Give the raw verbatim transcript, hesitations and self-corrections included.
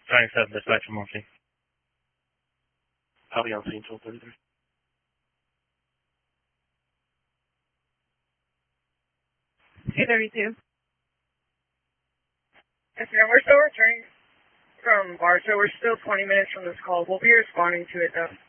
Trying seven dispatch from Morphine. I'll be on scene twelve thirty-three. two thirty-two. Yes, ma'am. We're still returning from bar, so we're still twenty minutes from this call. We'll be responding to it, though.